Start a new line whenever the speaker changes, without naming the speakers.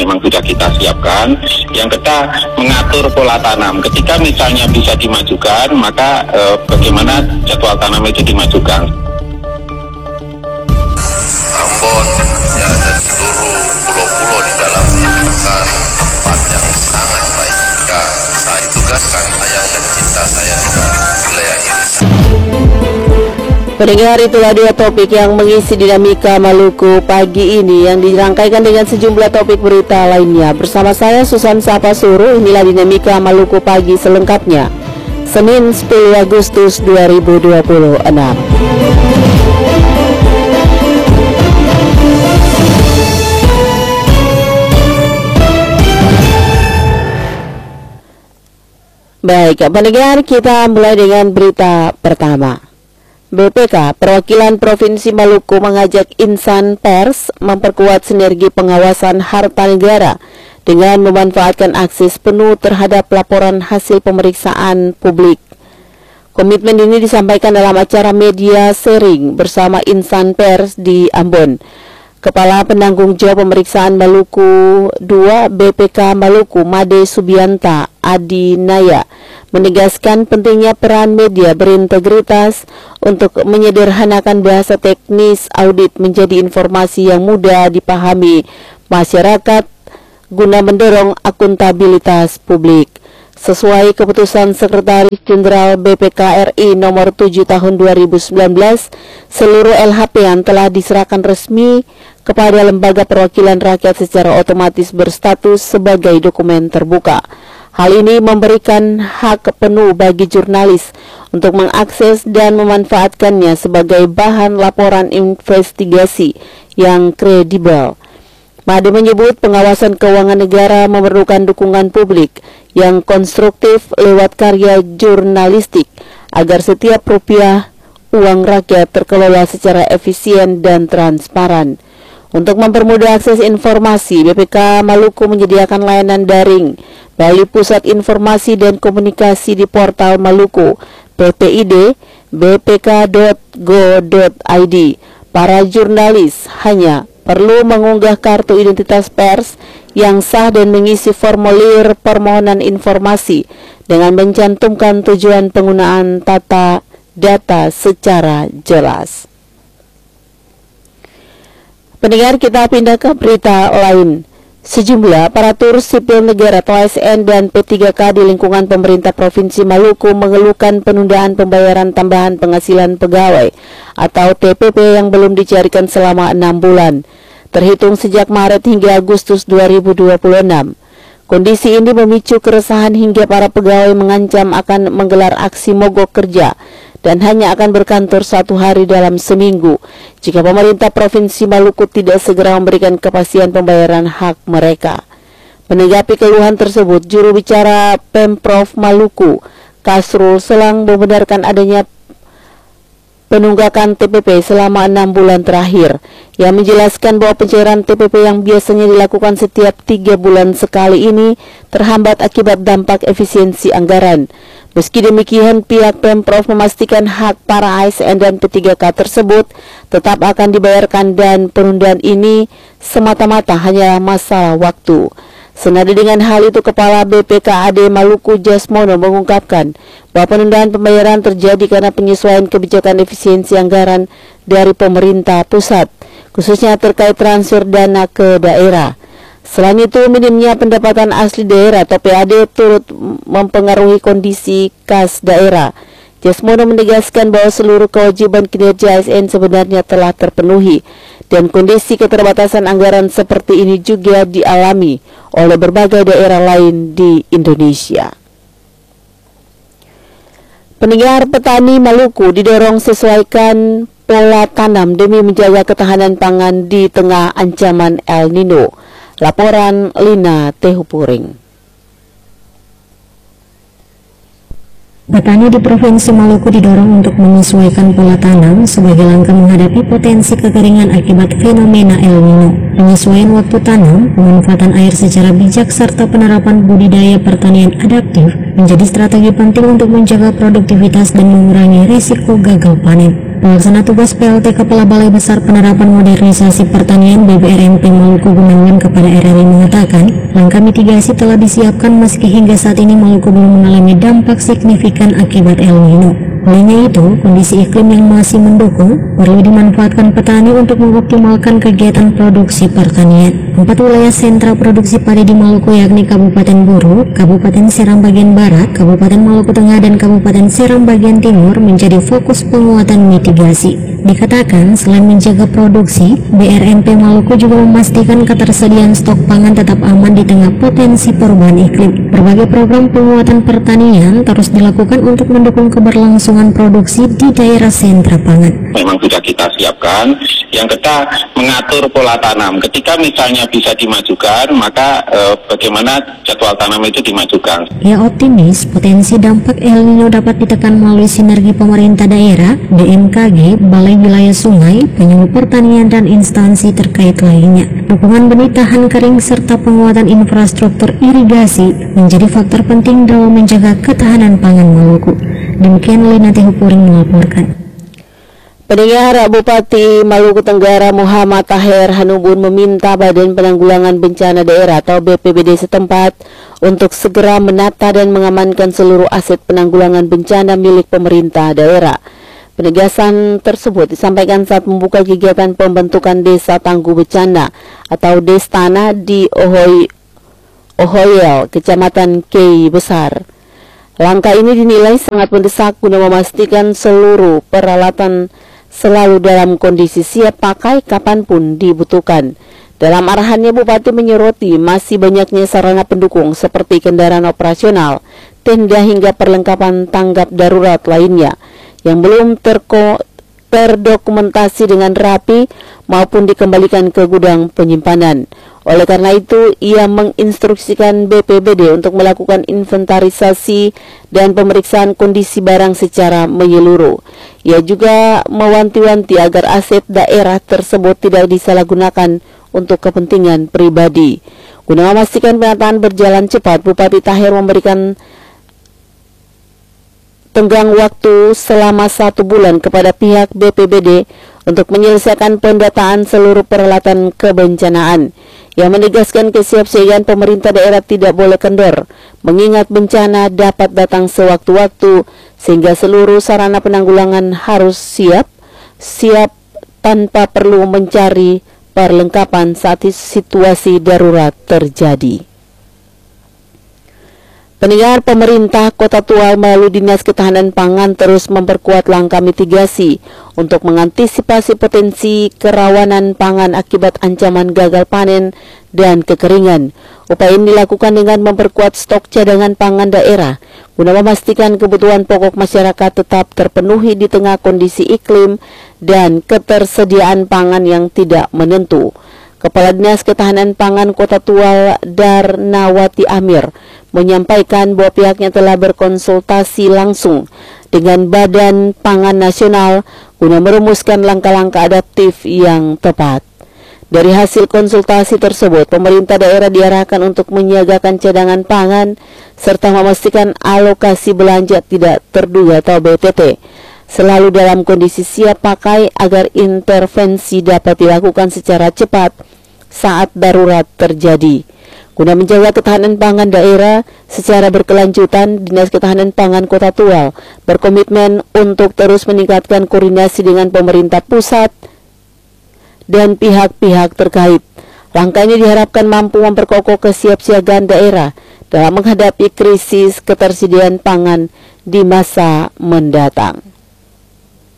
memang sudah kita siapkan. Yang kedua, mengatur pola tanam. Ketika misalnya bisa dimajukan, maka bagaimana jadwal tanam itu dimajukan.
Ambon ya, dan seluruh pulau-pulau di dalamnya merupakan tempat yang sangat baik. Jika saya tugaskan sayang dan cinta saya dengan wilayah ini.
Pendengar, itulah dua topik yang mengisi dinamika Maluku pagi ini yang dirangkaikan dengan sejumlah topik berita lainnya. Bersama saya Susan Sapasuru, inilah dinamika Maluku pagi selengkapnya. Senin 10 Agustus 2026. Baik, pendengar, kita mulai dengan berita pertama. BPK, Perwakilan Provinsi Maluku mengajak insan pers memperkuat sinergi pengawasan harta negara dengan memanfaatkan akses penuh terhadap laporan hasil pemeriksaan publik. Komitmen ini disampaikan dalam acara media sharing bersama insan pers di Ambon. Kepala Penanggung Jawab Pemeriksaan Maluku 2 BPK Maluku, Made Subianta Adi Naya, menegaskan pentingnya peran media berintegritas untuk menyederhanakan bahasa teknis audit menjadi informasi yang mudah dipahami masyarakat guna mendorong akuntabilitas publik. Sesuai keputusan Sekretaris Jenderal BPK RI nomor 7 tahun 2019, seluruh LHP-an telah diserahkan resmi kepada Lembaga Perwakilan Rakyat secara otomatis berstatus sebagai dokumen terbuka. Hal ini memberikan hak penuh bagi jurnalis untuk mengakses dan memanfaatkannya sebagai bahan laporan investigasi yang kredibel. Made menyebut pengawasan keuangan negara memerlukan dukungan publik yang konstruktif lewat karya jurnalistik agar setiap rupiah uang rakyat terkelola secara efisien dan transparan. Untuk mempermudah akses informasi, BPK Maluku menyediakan layanan daring melalui Pusat Informasi dan Komunikasi di portal Maluku, PPID, bpk.go.id. Para jurnalis hanya perlu mengunggah kartu identitas pers yang sah dan mengisi formulir permohonan informasi dengan mencantumkan tujuan penggunaan data secara jelas. Pendengar, kita pindah ke berita lain. Sejumlah aparatur sipil negara atau ASN dan P3K di lingkungan pemerintah Provinsi Maluku mengeluhkan penundaan pembayaran tambahan penghasilan pegawai atau TPP yang belum dicarikan selama 6 bulan, terhitung sejak Maret hingga Agustus 2026. Kondisi ini memicu keresahan hingga para pegawai mengancam akan menggelar aksi mogok kerja dan hanya akan berkantor 1 hari dalam seminggu jika pemerintah Provinsi Maluku tidak segera memberikan kepastian pembayaran hak mereka. Menanggapi keluhan tersebut, juru bicara Pemprov Maluku, Kasrul Selang, membenarkan adanya penunggakan TPP selama 6 bulan terakhir. Ia menjelaskan bahwa pencairan TPP yang biasanya dilakukan setiap 3 bulan sekali ini terhambat akibat dampak efisiensi anggaran. Meski demikian, pihak Pemprov memastikan hak para ASN dan P3K tersebut tetap akan dibayarkan dan penundaan ini semata-mata hanya masalah waktu. Senada dengan hal itu, Kepala BPKAD Maluku Jasmono mengungkapkan bahwa penundaan pembayaran terjadi karena penyesuaian kebijakan efisiensi anggaran dari pemerintah pusat, khususnya terkait transfer dana ke daerah. Selain itu, minimnya pendapatan asli daerah atau PAD turut mempengaruhi kondisi kas daerah. Jasmono menegaskan bahwa seluruh kewajiban kinerja ASN sebenarnya telah terpenuhi dan kondisi keterbatasan anggaran seperti ini juga dialami oleh berbagai daerah lain di Indonesia. Pendengar, petani Maluku didorong sesuaikan pola tanam demi menjaga ketahanan pangan di tengah ancaman El Nino. Laporan Lina Tehupuring.
Petani di Provinsi Maluku didorong untuk menyesuaikan pola tanam sebagai langkah menghadapi potensi kekeringan akibat fenomena El Nino. Penyesuaian waktu tanam, pemanfaatan air secara bijak, serta penerapan budidaya pertanian adaptif menjadi strategi penting untuk menjaga produktivitas dan mengurangi risiko gagal panen. Pelaksana tugas PLT Kepala Balai Besar Penerapan Modernisasi Pertanian BBRMP Maluku Gunawan kepada RRI mengatakan, langkah mitigasi telah disiapkan meski hingga saat ini Maluku belum mengalami dampak signifikan akibat El Nino. Olehnya itu, kondisi iklim yang masih mendukung perlu dimanfaatkan petani untuk mengoptimalkan kegiatan produksi pertanian. 4 wilayah sentra produksi padi di Maluku yakni Kabupaten Buru, Kabupaten Seram bagian Barat, Kabupaten Maluku Tengah, dan Kabupaten Seram bagian Timur menjadi fokus penguatan mitigasi. Dikatakan, selain menjaga produksi, BRMP Maluku juga memastikan ketersediaan stok pangan tetap aman di tengah potensi perubahan iklim. Berbagai program penguatan pertanian terus dilakukan untuk mendukung keberlangsungan produksi di daerah sentra pangan.
Memang sudah kita siapkan. Yang kedua, mengatur pola tanam. Ketika misalnya bisa dimajukan, maka bagaimana jadwal tanam itu dimajukan.
Ia optimis potensi dampak El Nino dapat ditekan melalui sinergi pemerintah daerah, BMKG, Balai Wilayah Sungai, penyuluh pertanian, dan instansi terkait lainnya. Dukungan benih tahan kering serta penguatan infrastruktur irigasi menjadi faktor penting dalam menjaga ketahanan pangan Maluku. Demikian Linati Hupuring melaporkan.
Pendengar, Bupati Maluku Tenggara Muhammad Tahir Hanubun meminta Badan Penanggulangan Bencana Daerah atau BPBD setempat untuk segera menata dan mengamankan seluruh aset penanggulangan bencana milik pemerintah daerah. Penegasan tersebut disampaikan saat membuka kegiatan pembentukan Desa Tangguh Bencana atau Destana di Ohoyel, Kecamatan Kei Besar. Langkah ini dinilai sangat mendesak guna memastikan seluruh peralatan selalu dalam kondisi siap pakai kapanpun dibutuhkan. Dalam arahannya, Bupati menyoroti masih banyaknya sarana pendukung seperti kendaraan operasional, tenda hingga perlengkapan tanggap darurat lainnya yang belum terdokumentasi dengan rapi maupun dikembalikan ke gudang penyimpanan. Oleh karena itu, ia menginstruksikan BPBD untuk melakukan inventarisasi dan pemeriksaan kondisi barang secara menyeluruh. Ia juga mewanti-wanti agar aset daerah tersebut tidak disalahgunakan untuk kepentingan pribadi. Guna memastikan penataan berjalan cepat, Bupati Tahir memberikan tenggang waktu selama 1 bulan kepada pihak BPBD untuk menyelesaikan pendataan seluruh peralatan kebencanaan. Yang menegaskan kesiapsiagaan pemerintah daerah tidak boleh kendor, mengingat bencana dapat datang sewaktu-waktu, sehingga seluruh sarana penanggulangan harus siap tanpa perlu mencari perlengkapan saat situasi darurat terjadi. Pendengar, pemerintah Kota Tual melalui Dinas Ketahanan Pangan terus memperkuat langkah mitigasi untuk mengantisipasi potensi kerawanan pangan akibat ancaman gagal panen dan kekeringan. Upaya ini dilakukan dengan memperkuat stok cadangan pangan daerah guna memastikan kebutuhan pokok masyarakat tetap terpenuhi di tengah kondisi iklim dan ketersediaan pangan yang tidak menentu. Kepala Dinas Ketahanan Pangan Kota Tual Darnawati Amir menyampaikan bahwa pihaknya telah berkonsultasi langsung dengan Badan Pangan Nasional guna merumuskan langkah-langkah adaptif yang tepat. Dari hasil konsultasi tersebut, pemerintah daerah diarahkan untuk menyiagakan cadangan pangan serta memastikan alokasi belanja tidak terduga atau BTT selalu dalam kondisi siap pakai agar intervensi dapat dilakukan secara cepat saat darurat terjadi. Guna menjaga ketahanan pangan daerah secara berkelanjutan, Dinas Ketahanan Pangan Kota Tual berkomitmen untuk terus meningkatkan koordinasi dengan pemerintah pusat dan pihak-pihak terkait. Langkah ini diharapkan mampu memperkokoh kesiapsiagaan daerah dalam menghadapi krisis ketersediaan pangan di masa mendatang.